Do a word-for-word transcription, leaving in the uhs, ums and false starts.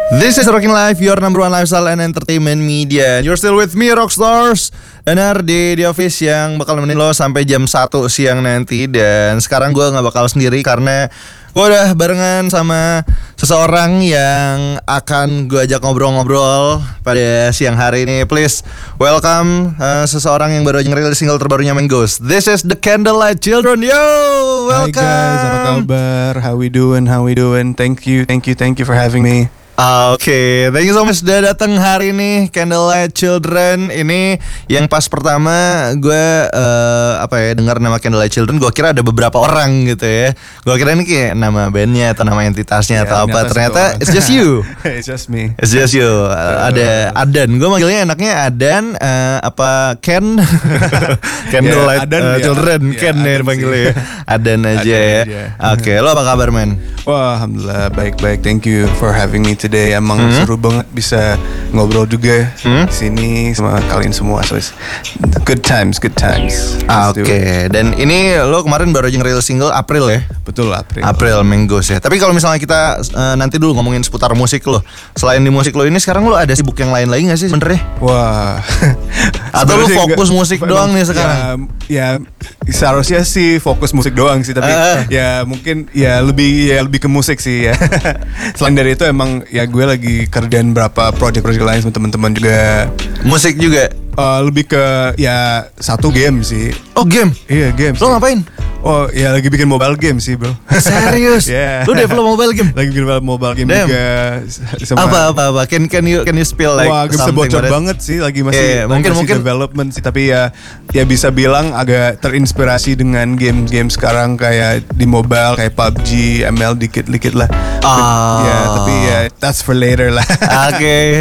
This is Rocking Life, your number one lifestyle and entertainment media. You're still with me, Rockstars. Benar di The Office yang bakal nemenin lo sampai jam satu siang nanti. Dan sekarang gue gak bakal sendiri karena gue udah barengan sama seseorang yang akan gue ajak ngobrol-ngobrol pada siang hari ini. Please welcome uh, seseorang yang baru aja ngerilis single terbarunya Mangoes. This is The Candlelight Children. Yo, welcome. Hi guys, apa kabar? How we doing? How we doing? Thank you, thank you, thank you for having me. Oke, okay. Thank you so much sudah datang hari ini Candlelight Children. Ini yang pas pertama gue uh, apa ya dengar nama Candlelight Children, gue kira ada beberapa orang gitu ya. Gue kira ini kayak nama bandnya atau nama entitasnya yeah, atau apa. Ternyata it's just you. It's just me. It's just you. Uh, ada Adan. Gue manggilnya enaknya Adan uh, apa Ken? Candlelight yeah, Adan, uh, Children yeah, Ken ya panggilnya. Adan aja Adan ya. Oke, okay. Lo apa kabar, man? Wah, alhamdulillah baik-baik. Thank you for having me today. Emang hmm? seru banget bisa ngobrol juga hmm? sini sama kalian semua. So good times, good times. Ah, Oke. Okay. Dan ini lo kemarin baru aja ngerilis single April ya? Betul, April. April Mangoes ya. Tapi kalau misalnya kita uh, nanti dulu ngomongin seputar musik lo. Selain di musik lo ini sekarang lo ada sibuk yang lain lagi nggak sih sebenarnya? Wah. Atau lo fokus enggak, musik doang nih sekarang? Ya, ya seharusnya sih fokus musik doang sih. Tapi uh. ya mungkin ya lebih ya lebih ke musik sih ya. Selain dari itu emang ya gue lagi kerjaan berapa project-project lain sama teman-teman juga. Musik juga? Uh, lebih ke ya satu game sih. Oh game? Iya game. Lo ngapain? Oh ya lagi bikin mobile game sih bro. Serius? Yeah. Lo develop mobile game? Lagi bikin mobile game Damn. juga. Sama apa apa apa? Can can you can you spill like Wah, gak bisa bocor banget sih. Lagi masih, yeah, lagi mungkin masih mungkin development sih. Tapi ya ya bisa bilang agak terinspirasi dengan game-game sekarang kayak di mobile kayak P U B G, M L dikit-dikit lah. Ah. Ya tapi ya that's for later lah. Oke. Okay.